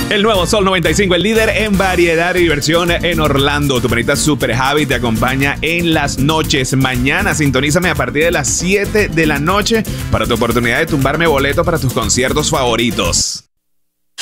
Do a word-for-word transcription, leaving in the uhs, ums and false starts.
El nuevo Sol noventa y cinco, el líder en variedad y diversión en Orlando. Tu perita Super Javi te acompaña en las noches. Mañana sintonízame a partir de las siete de la noche para tu oportunidad de tumbarme boletos para tus conciertos favoritos.